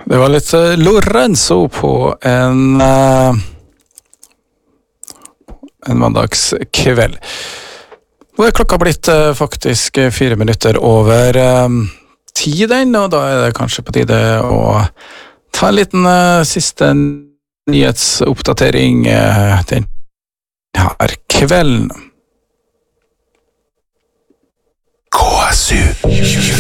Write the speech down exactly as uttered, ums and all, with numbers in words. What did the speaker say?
Det var litt uh, Lorenzo på en uh, en mandagskveld. Nå er klokka blitt uh, faktisk fire minutter over um, tiden, og da er det kanskje på tide å ta en liten uh, siste nyhetsoppdatering uh, den her kvelden. K S U